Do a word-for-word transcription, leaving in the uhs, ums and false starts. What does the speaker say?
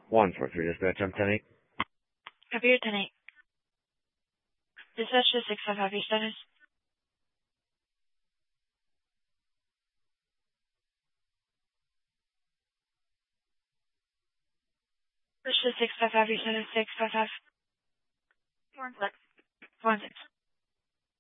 one four three dispatch, I'm ten eight. Copy your ten eight. Dispatch to six five five, your status. Dispatch to six five five, your status, six five five. Four and six. Four and six.